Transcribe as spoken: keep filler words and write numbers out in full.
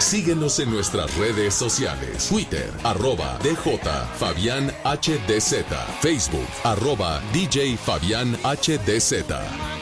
Síguenos en nuestras redes sociales. Twitter, arroba D J Fabián H D Z. Facebook, arroba D J Fabián H D Z.